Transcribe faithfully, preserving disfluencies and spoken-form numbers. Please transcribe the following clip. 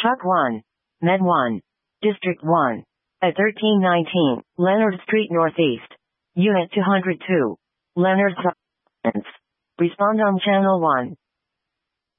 Truck one. Med one. District one. At thirteen nineteen, Leonard Street Northeast. Unit two hundred two. Leonard. Respond on Channel one.